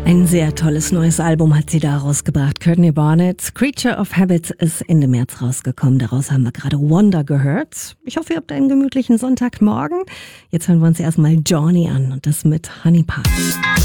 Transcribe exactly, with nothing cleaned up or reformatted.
Ein sehr tolles neues Album hat sie da rausgebracht. Courtney Barnett. Creature of Habit ist Ende März rausgekommen. Daraus haben wir gerade Wonder gehört. Ich hoffe, ihr habt einen gemütlichen Sonntagmorgen. Jetzt hören wir uns erstmal Johnny an und das mit Honey Pie.